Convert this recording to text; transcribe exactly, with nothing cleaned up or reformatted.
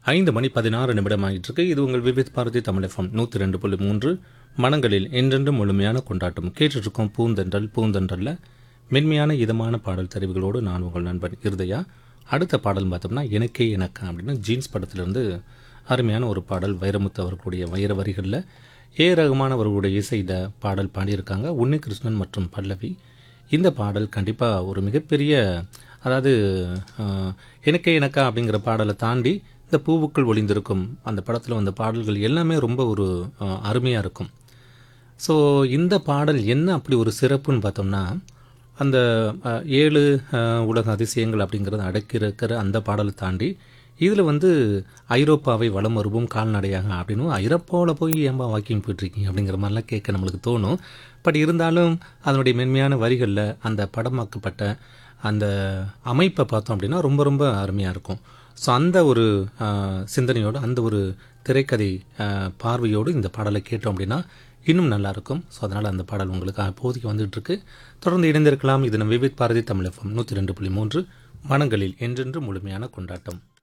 ஐந்து மணி பதினாறு நிமிடம் ஆகிட்டு இது உங்கள் விவித் பாரதி தமிழ் எஃப்எம் நூற்றி ரெண்டு புள்ளி மூன்று மனங்களில் என்றென்றும் முழுமையான கொண்டாட்டம் கேட்டுருக்கோம். பூந்தென்றல் பூந்தென்றல்ல மென்மையான இதமான பாடல் தெரிவுகளோடு நான் உங்கள் நண்பன் இருதயா. அடுத்த பாடல் பார்த்தோம்னா எனக்கே எனக்கா அப்படின்னு ஜீன்ஸ் படத்திலிருந்து அருமையான ஒரு பாடல். வைரமுத்து அவர்களுடைய வைர வரிகளில் ஏ ரகுமான் அவர்களுடைய இசையில் பாடல் பாடியிருக்காங்க உன்னி கிருஷ்ணன் மற்றும் பல்லவி. இந்த பாடல் கண்டிப்பாக ஒரு மிகப்பெரிய, அதாவது எனக்கே எனக்கா அப்படிங்கிற பாடலை தாண்டி இந்த பூவுக்குள் ஒளிந்திருக்கும் அந்த படத்தில் வந்த பாடல்கள் எல்லாமே ரொம்ப ஒரு அருமையாக இருக்கும். ஸோ இந்த பாடல் என்ன அப்படி ஒரு சிறப்புன்னு பார்த்தோம்னா, அந்த ஏழு உலக அதிசயங்கள் அப்படிங்கிறத அடக்கியிருக்கிற அந்த பாடலை தாண்டி இதில் வந்து ஐரோப்பாவை வலம் வருவோம் கால்நடையாக அப்படின்னு ஐரோப்பாவில் போய் ஏன்பா வாக்கிங் போயிட்டுருக்கீங்க அப்படிங்கிற மாதிரிலாம் கேட்க நம்மளுக்கு தோணும். பட் இருந்தாலும் அதனுடைய மென்மையான வரிகளில் அந்த படமாக்கப்பட்ட அந்த அமைப்பை பார்த்தோம் அப்படின்னா ரொம்ப ரொம்ப அருமையாக இருக்கும். ஸோ அந்த ஒரு சிந்தனையோடு அந்த ஒரு திரைக்கதை பார்வையோடு இந்த பாடலை கேட்டோம் அப்படின்னா இன்னும் நல்லாயிருக்கும். ஸோ அதனால் அந்த பாடல் உங்களுக்கு அப்போதைக்கு வந்துகிட்ருக்கு. தொடர்ந்து இணைந்திருக்கலாம். இது நம்ம விவித் பாரதி தமிழ் எஃப்எம் நூற்றி ரெண்டு புள்ளி மூன்று மனங்களில் என்றென்று முழுமையான கொண்டாட்டம்.